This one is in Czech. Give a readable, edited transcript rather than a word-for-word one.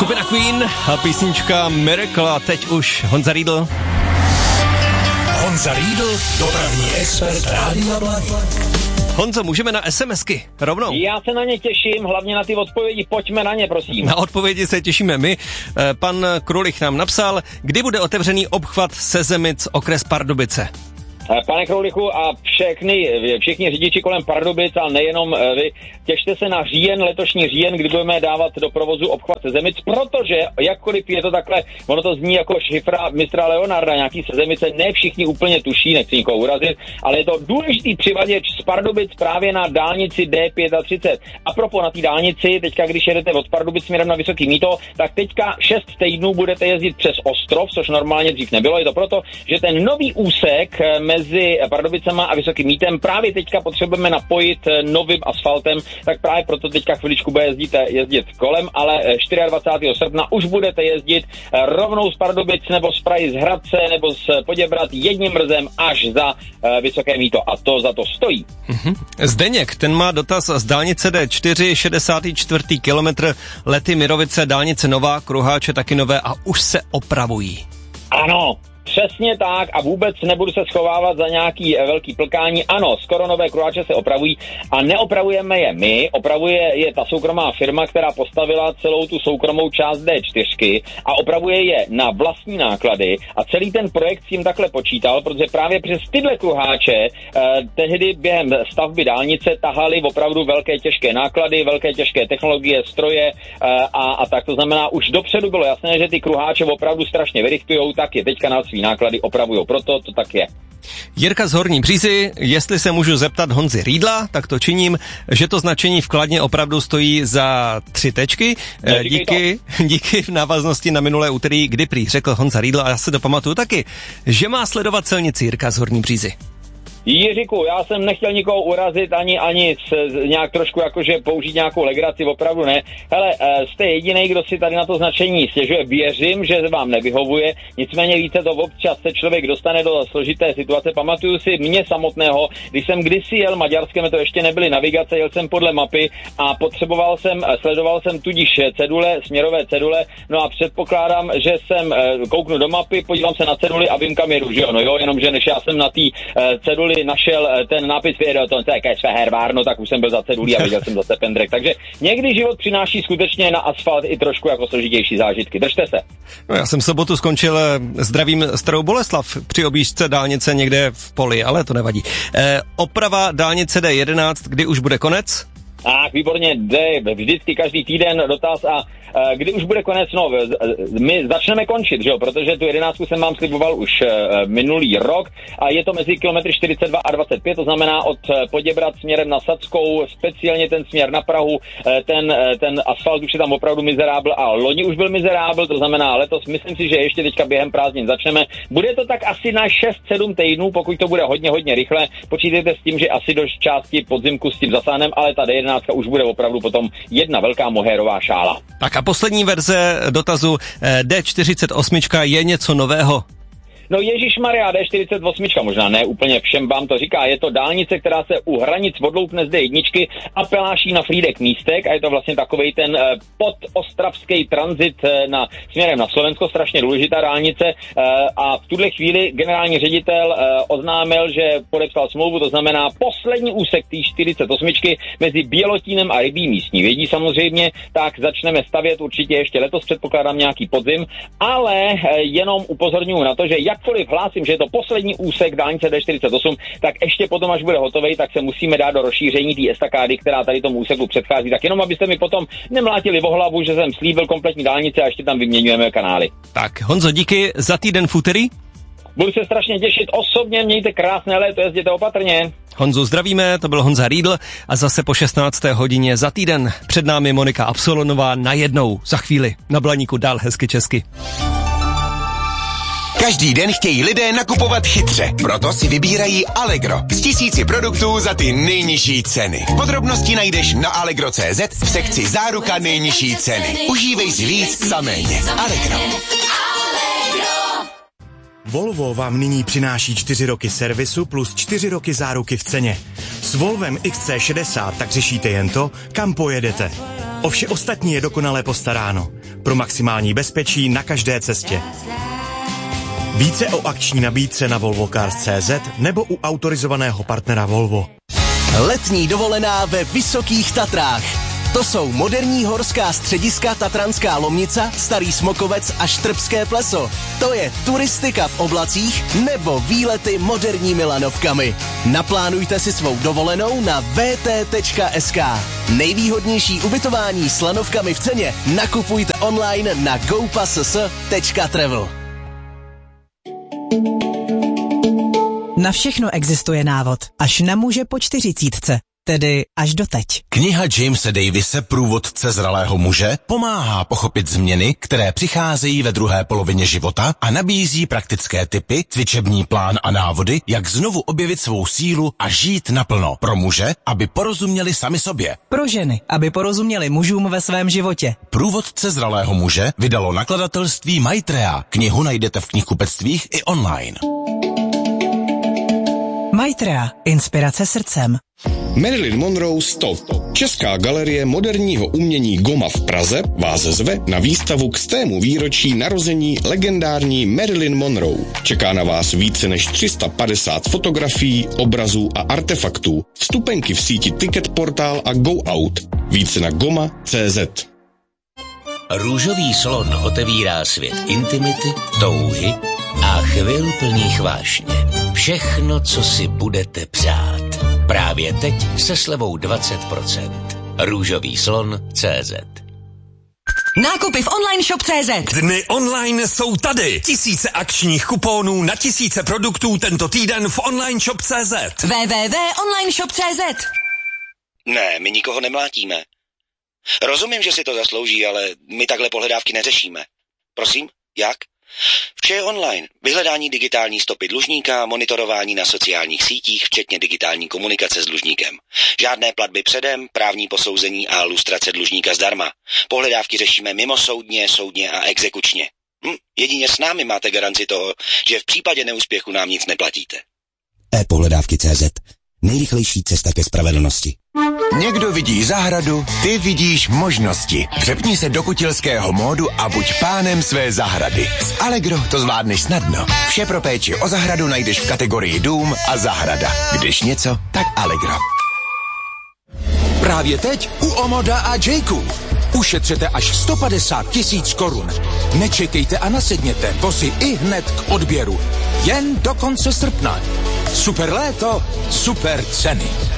Skupina Queen a písnička Miracle a teď už Honza Riedl. Honza Riedl, dopravní expert Rádia Black. Honzo, můžeme na SMSky rovnou? Já se na ně těším, hlavně na ty odpovědi, pojďme na ně, prosím. Na odpovědi se těšíme my. Pan Krulich nám napsal, kdy bude otevřený obchvat Sezemic, okres Pardubice. Pane Kroulichu a všichni řidiči kolem Pardubic, ale nejenom vy, těšte se na letošní říjen, kdy budeme dávat do provozu obchvat Sezemic, protože jakkoliv je to takhle, ono to zní jako šifra mistra Leonarda, nějaký Sezemice, ne všichni úplně tuší, nechci nikoho urazit, ale je to důležitý přivaděč z Pardubic právě na dálnici D35. A propos na té dálnici, teďka když jedete od Pardubic směrem na Vysoký Mýto, tak teďka 6 týdnů budete jezdit přes Ostrov, což normálně dřív nebylo, je to proto, že ten nový úsek mezi Pardubicema a Vysokým Mýtem právě teďka potřebujeme napojit novým asfaltem, tak právě proto teďka chviličku bude jezdit kolem, ale 24. srpna už budete jezdit rovnou z Pardubic nebo z Prahy z Hradce nebo z Poděbrad jedním mrzem až za Vysoké Mýto a to za to stojí. Zdeněk, ten má dotaz z dálnice D4, 64. kilometr Lety Mirovice, dálnice nová, kruháče taky nové a už se opravují. Ano. Přesně tak a vůbec nebudu se schovávat za nějaký velký plkání. Ano, skoro nové kruháče se opravují a neopravujeme je my, opravuje je ta soukromá firma, která postavila celou tu soukromou část D4 a opravuje je na vlastní náklady a celý ten projekt s tím takhle počítal, protože právě přes tyhle kruháče tehdy během stavby dálnice tahali opravdu velké těžké náklady, velké těžké technologie, stroje a tak to znamená, už dopředu bylo jasné, že ty kruháče opravdu strašně vyrychtujou, tak je teďka na svý náklady opravujou, proto to tak je. Jirka z Horní Břízy, jestli se můžu zeptat Honzy Riedla, tak to činím, že to značení v Kladně opravdu stojí za 3 tečky. Díky v návaznosti na minulé úterý, kdy prý řekl Honza Riedl, a já se to pamatuju taky, že má sledovat silnici Jirka z Horní Břízy. Jiříku, já jsem nechtěl nikoho urazit, ani nějak trošku jakože použít nějakou legraci, opravdu ne. Hele, jste jedinej, kdo si tady na to značení stěžuje. Věřím, že vám nevyhovuje, nicméně víte, to občas se člověk dostane do složité situace. Pamatuju si mě samotného, když jsem kdysi jel Maďarskem, to ještě nebyly navigace, jel jsem podle mapy a sledoval jsem tudíž směrové cedule, no a předpokládám, že jsem kouknu do mapy, podívám se na ceduly a vím, kam jedu, že jo, no jo, jenomže než já jsem na té ceduli našel ten nápis vyjedel, to je jaké své hervárno, tak už jsem byl za cedulí a viděl jsem zase pendrek. Takže někdy život přináší skutečně na asfalt i trošku jako složitější zážitky. Držte se. No, já jsem v sobotu skončil zdravím Starou Boleslav při objížďce dálnice někde v poli, ale to nevadí. Oprava dálnice D11, kdy už bude konec? Tak, výborně, jde vždycky každý týden dotaz a kdy už bude konec, no, my začneme končit, že jo, protože tu 11 jsem vám sliboval už minulý rok a je to mezi kilometry 42 a 25, to znamená od Poděbrad směrem na Sadskou, speciálně ten směr na Prahu, ten asfalt už je tam opravdu mizerábl a loni už byl mizerábl, to znamená letos, myslím si, že ještě teďka během prázdnin začneme. Bude to tak asi na 6-7 týdnů, pokud to bude hodně rychle, počítejte s tím, že asi do části podzimku s tím zasáhnem, ale ta D11 už bude opravdu potom jedna velká mohérová šála. Tak a poslední verze dotazu D48 je něco nového? No ježišmarja, D48, možná ne úplně všem vám to říká, je to dálnice, která se u hranic odloupne z D1 a peláší na Frýdek Místek a je to vlastně takovej ten podostravský tranzit směrem na Slovensko, strašně důležitá dálnice a v tuhle chvíli generální ředitel oznámil, že podepsal smlouvu, to znamená poslední úsek té 48 mezi Bělotínem a Rybí, místní vědí samozřejmě, tak začneme stavět určitě ještě letos, předpokládám nějaký podzim, ale jenom upozorňuji na to, že jakkoliv hlásím, že je to poslední úsek dálnice D48, tak ještě potom, až bude hotovej, tak se musíme dát do rozšíření té estakády, která tady tomu úseku předchází. Tak jenom abyste mi potom nemlátili o hlavu, že jsem slíbil kompletní dálnice a ještě tam vyměňujeme kanály. Tak Honzo, díky za týden v úterý. Budu se strašně těšit osobně, mějte krásné léto, jezděte opatrně. Honzu zdravíme, to byl Honza Riedl a zase po 16. hodině za týden před námi Monika Absolonová najednou za chvíli na Blaníku dál hezky česky. Každý den chtějí lidé nakupovat chytře, proto si vybírají Allegro z 1000 produktů za ty nejnižší ceny. Podrobnosti najdeš na allegro.cz v sekci záruka nejnižší ceny. Užívej si víc za méně. Allegro. Volvo vám nyní přináší 4 roky servisu plus 4 roky záruky v ceně. S Volvem XC60 tak řešíte jen to, kam pojedete. O vše ostatní je dokonale postaráno. pro maximální bezpečí na každé cestě. Více o akční nabídce na volvocars.cz nebo u autorizovaného partnera Volvo. Letní dovolená ve Vysokých Tatrách. To jsou moderní horská střediska Tatranská Lomnica, Starý Smokovec a Štrbské pleso. To je turistika v oblacích nebo výlety moderními lanovkami. Naplánujte si svou dovolenou na vt.sk. Nejvýhodnější ubytování s lanovkami v ceně nakupujte online na gopass.travel. Na všechno existuje návod, až na muže po 40, tedy až doteď. Kniha Jamese Davise Průvodce zralého muže pomáhá pochopit změny, které přicházejí ve druhé polovině života a nabízí praktické tipy, cvičební plán a návody, jak znovu objevit svou sílu a žít naplno. Pro muže, aby porozuměli sami sobě. Pro ženy, aby porozuměli mužům ve svém životě. Průvodce zralého muže vydalo nakladatelství Maitreya. Knihu najdete v knihkupectvích i online. Maitreya. Inspirace srdcem. Marilyn Monroe 100. Česká galerie moderního umění GOMA v Praze vás zve na výstavu k 100. výročí narození legendární Marilyn Monroe. Čeká na vás více než 350 fotografií, obrazů a artefaktů. Vstupenky v síti Ticketportal a Go Out. Více na goma.cz. Růžový slon otevírá svět intimity, touhy a chvil plných vášně. Všechno, co si budete přát. Právě teď se slevou 20%. Růžový slon.cz. Nákupy v online shop.cz. Dny online jsou tady. Tisíce akčních kuponů na tisíce produktů tento týden v online shop.cz. www.onlineshop.cz. Ne, my nikoho nemlátíme. Rozumím, že si to zaslouží, ale my takhle pohledávky neřešíme. Prosím, jak? Vše je online. Vyhledání digitální stopy dlužníka, monitorování na sociálních sítích, včetně digitální komunikace s dlužníkem. Žádné platby předem, právní posouzení a lustrace dlužníka zdarma. Pohledávky řešíme mimosoudně, soudně a exekučně. Jedině s námi máte garanci toho, že v případě neúspěchu nám nic neplatíte. e-pohledávky.cz. Nejrychlejší cesta ke spravedlnosti. Někdo vidí zahradu, ty vidíš možnosti. Přepni se do kutilského módu a buď pánem své zahrady. S Allegro to zvládneš snadno. Vše pro péči o zahradu najdeš v kategorii dům a zahrada. Když něco, tak Allegro. Právě teď u Omoda a Jayku. Ušetřete až 150 000 korun. Nečekejte a nasedněte, vozy i hned k odběru. Jen do konce srpna. Super léto, super ceny.